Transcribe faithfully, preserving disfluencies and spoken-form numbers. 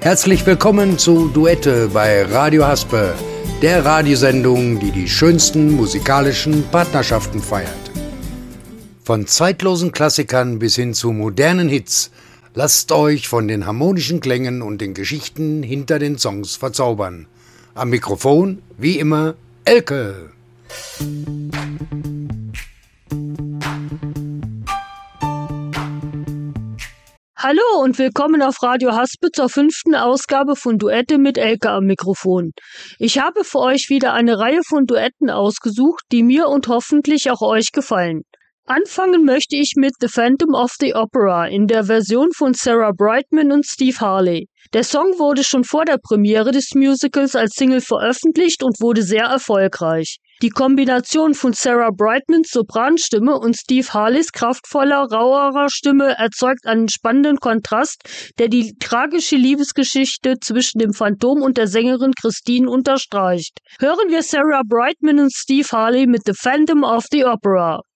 Herzlich willkommen zu Duette bei Radio Haspe, der Radiosendung, die die schönsten musikalischen Partnerschaften feiert. Von zeitlosen Klassikern bis hin zu modernen Hits, lasst euch von den harmonischen Klängen und den Geschichten hinter den Songs verzaubern. Am Mikrofon, wie immer, Elke. Hallo und willkommen auf Radio Haspe zur fünften Ausgabe von Duette mit Elke am Mikrofon. Ich habe für euch wieder eine Reihe von Duetten ausgesucht, die mir und hoffentlich auch euch gefallen. Anfangen möchte ich mit The Phantom of the Opera in der Version von Sarah Brightman und Steve Harley. Der Song wurde schon vor der Premiere des Musicals als Single veröffentlicht und wurde sehr erfolgreich. Die Kombination von Sarah Brightmans Sopranstimme und Steve Harleys kraftvoller, rauerer Stimme erzeugt einen spannenden Kontrast, der die tragische Liebesgeschichte zwischen dem Phantom und der Sängerin Christine unterstreicht. Hören wir Sarah Brightman und Steve Harley mit The Phantom of the Opera.